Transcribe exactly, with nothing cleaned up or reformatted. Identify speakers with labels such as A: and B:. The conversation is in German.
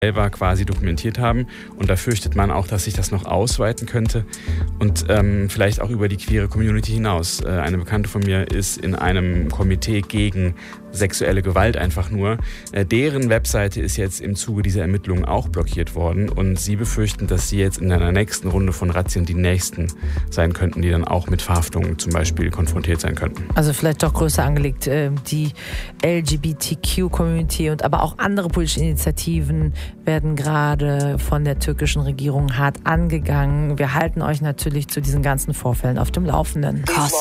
A: selber quasi dokumentiert haben. Und da fürchtet man auch, dass sich das noch ausweiten könnte und ähm, vielleicht auch über die queere Community hinaus. Äh, eine Bekannte von mir ist in einem Komitee gegen sexuelle Gewalt einfach nur. Äh, deren Webseite ist jetzt im Zuge dieser Ermittlungen auch blockiert worden und sie befürchten, dass sie jetzt in einer nächsten Runde von Razzien die Nächsten sein könnten, die dann auch mit Verhaftungen zum Beispiel konfrontiert sein könnten.
B: Also vielleicht doch größer angelegt, äh, die L G B T Q-Community und aber auch andere politische Initiativen werden gerade von der türkischen Regierung hart angegangen. Wir halten euch natürlich zu diesen ganzen Vorfällen auf dem Laufenden.